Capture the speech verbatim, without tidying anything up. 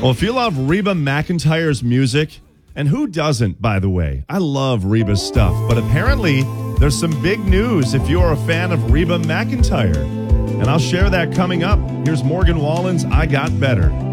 Well, if you love Reba McEntire's music, and who doesn't, by the way? I love Reba's stuff, but apparently there's some big news if you're a fan of Reba McEntire. And I'll share that coming up. Here's Morgan Wallen's I Got Better.